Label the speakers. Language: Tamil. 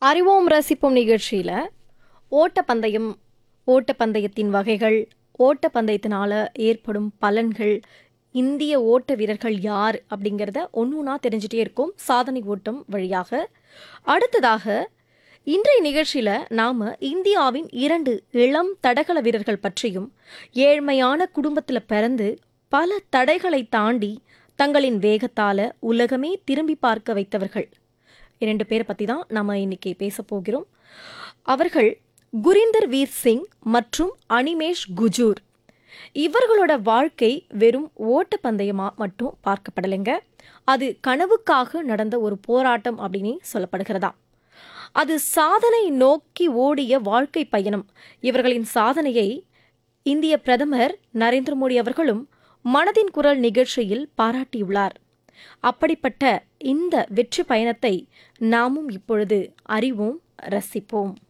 Speaker 1: அறிவோம் ரசிப்போம் நிகழ்ச்சியில் ஓட்டப்பந்தயம், ஓட்டப்பந்தயத்தின் வகைகள், ஓட்டப்பந்தயத்தினால ஏற்படும் பலன்கள், இந்திய ஓட்ட வீரர்கள் யார் அப்படிங்கிறத ஒன்றா தெரிஞ்சுட்டே இருக்கும் சாதனை ஓட்டம் வழியாக. அடுத்ததாக இன்றைய நிகழ்ச்சியில் நாம் இந்தியாவின் 2 இளம் தடகள வீரர்கள் பற்றியும், ஏழ்மையான குடும்பத்தில் பிறந்து பல தடைகளை தாண்டி தங்களின் வேகத்தால் உலகமே திரும்பி பார்க்க வைத்தவர்கள் 2 பேரை பற்றி தான் நம்ம இன்னைக்கு பேச போகிறோம். அவர்கள் குரிந்தர் வீர் சிங் மற்றும் அனிமேஷ் குஜூர். இவர்களோட வாழ்க்கை வெறும் ஓட்டப்பந்தயமாக மட்டும் பார்க்கப்படலைங்க. அது கனவுக்காக நடந்த ஒரு போராட்டம் அப்படின்னு சொல்லப்படுகிறதா. அது சாதனை நோக்கி ஓடிய வாழ்க்கை பயணம். இவர்களின் சாதனையை இந்திய பிரதமர் நரேந்திர மோடி அவர்களும் மனதின் குரல் நிகழ்ச்சியில் பாராட்டியுள்ளார். அப்படிப்பட்ட இந்த வெற்றி பயணத்தை நாமும் இப்பொழுது அறிவோம், ரசிப்போம்.